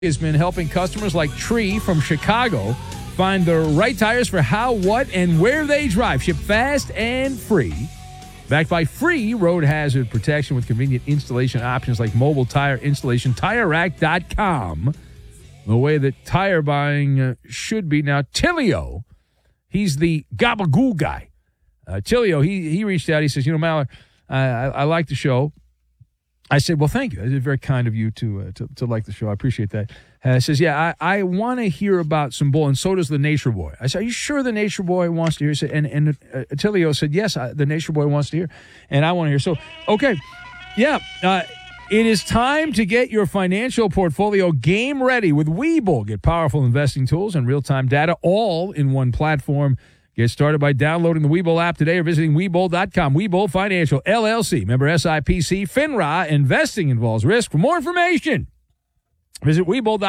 has been helping customers like Tree from Chicago find the right tires for how, what, and where they drive. Ship fast and free. Backed by free road hazard protection with convenient installation options like mobile tire installation. TireRack.com. The way that tire buying should be. Now, Tilio, he's the gabagool guy. Tilio, he reached out. He says, Maller, I like the show. I said, well, thank you. It's very kind of you to like the show. I appreciate that. Says, yeah, I want to hear about some bull, and so does the Nature Boy. I said, are you sure the Nature Boy wants to hear? Said, and Tilio said, yes, the Nature Boy wants to hear, and I want to hear. So, okay, yeah, it is time to get your financial portfolio game ready with Webull. Get powerful investing tools and real-time data all in one platform. Get started by downloading the Webull app today or visiting Webull.com. Webull Financial, LLC. Member SIPC. FINRA. Investing involves risk. For more information, visit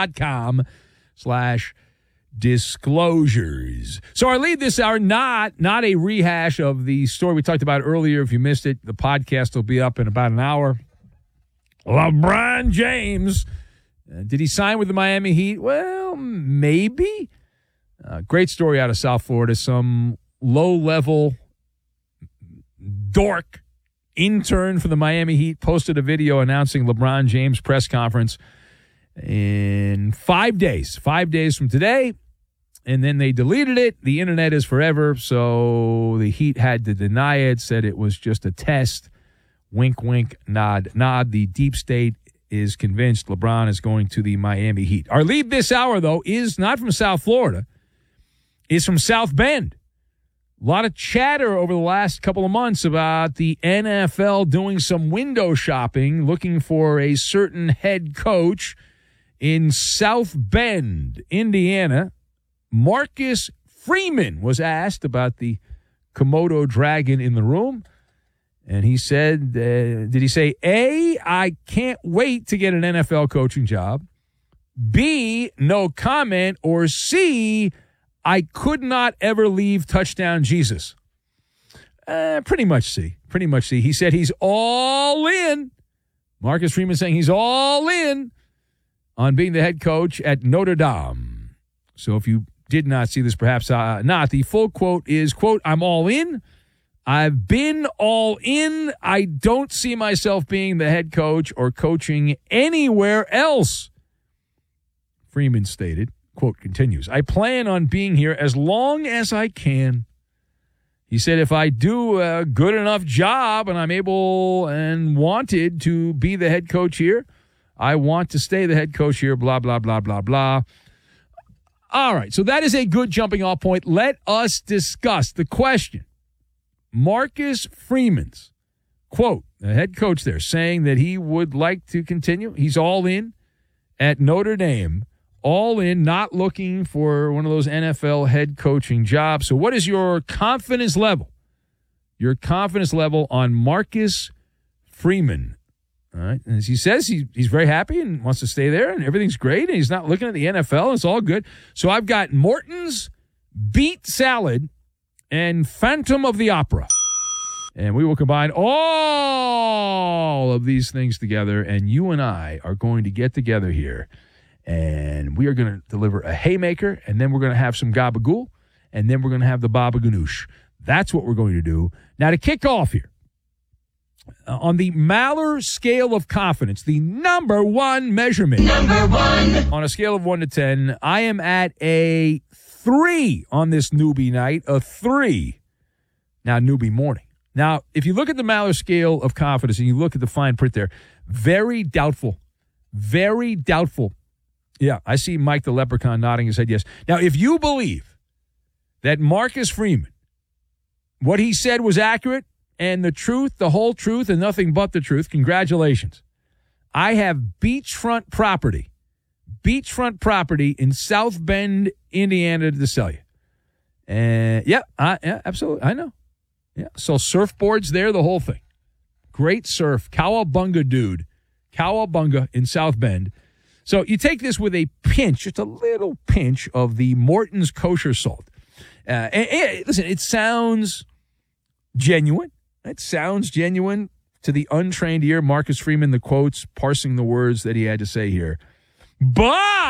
Webull.com/disclosures. So our lead this hour, not a rehash of the story we talked about earlier. If you missed it, the podcast will be up in about an hour. LeBron James. Did he sign with the Miami Heat? Well, maybe. Great story out of South Florida. Some low-level dork intern for the Miami Heat posted a video announcing LeBron James' press conference in 5 days. 5 days from today, and then they deleted it. The internet is forever, so the Heat had to deny it, said it was just a test. Wink, wink, nod, nod. The deep state is convinced LeBron is going to the Miami Heat. Our lead this hour, though, is not from South Florida. Is from South Bend. A lot of chatter over the last couple of months about the NFL doing some window shopping, looking for a certain head coach in South Bend, Indiana. Marcus Freeman was asked about the Komodo dragon in the room, and he said, did he say, A, I can't wait to get an NFL coaching job, B, no comment, or C, I could not ever leave Touchdown Jesus? Pretty much C. Pretty much C. He said he's all in. Marcus Freeman saying he's all in on being the head coach at Notre Dame. So if you did not see this, perhaps not, the full quote is, quote, I'm all in. I've been all in. I don't see myself being the head coach or coaching anywhere else, Freeman stated. Quote continues, I plan on being here as long as I can. He said, if I do a good enough job and I'm able and wanted to be the head coach here, I want to stay the head coach here, blah, blah, blah, blah, blah. All right, so that is a good jumping off point. Let us discuss the question. Marcus Freeman's, quote, the head coach there, saying that he would like to continue. He's all in at Notre Dame. All in, not looking for one of those NFL head coaching jobs. So what is your confidence level? Your confidence level on Marcus Freeman. All right. And as he says, he's very happy and wants to stay there, and everything's great, and he's not looking at the NFL. It's all good. So I've got Morton's Beet Salad and Phantom of the Opera. And we will combine all of these things together, and you and I are going to get together here. And we are going to deliver a haymaker, and then we're going to have some gabagool, and then we're going to have the baba ganoush. That's what we're going to do. Now, to kick off here, on the Maller scale of confidence, the number one measurement. Number one. On a scale of 1 to 10, I am at a 3 on this newbie night, a 3. Now, newbie morning. Now, if you look at the Maller scale of confidence and you look at the fine print there, very doubtful. Very doubtful. Yeah, I see Mike the Leprechaun nodding his head yes. Now, if you believe that Marcus Freeman, what he said was accurate and the truth, the whole truth, and nothing but the truth, congratulations. I have beachfront property in South Bend, Indiana to sell you. And yeah, absolutely. I know. Yeah, so surfboards there, the whole thing. Great surf. Cowabunga, dude. Cowabunga in South Bend. So you take this with a pinch, just a little pinch of the Morton's kosher salt. Listen, it sounds genuine. It sounds genuine to the untrained ear. Marcus Freeman, the quotes, parsing the words that he had to say here. Bye.